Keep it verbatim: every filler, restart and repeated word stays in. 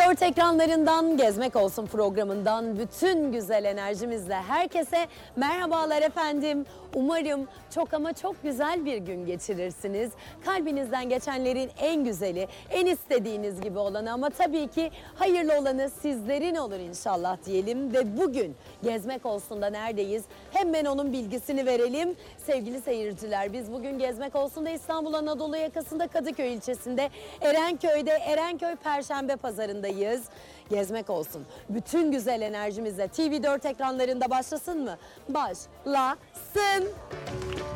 dört ekranlarından Gezmek Olsun programından bütün güzel enerjimizle herkese merhabalar efendim. Umarım çok ama çok güzel bir gün geçirirsiniz. Kalbinizden geçenlerin en güzeli, en istediğiniz gibi olanı ama tabii ki hayırlı olanı sizlerin olur inşallah diyelim. Ve bugün Gezmek Olsun'da neredeyiz? Hemen onun bilgisini verelim. Sevgili seyirciler, biz bugün Gezmek Olsun'da İstanbul Anadolu yakasında Kadıköy ilçesinde Erenköy'de Erenköy Perşembe Pazarı'ndayız. Gezmek Olsun. Bütün güzel enerjimizle T V dört ekranlarında başlasın mı? Başlasın.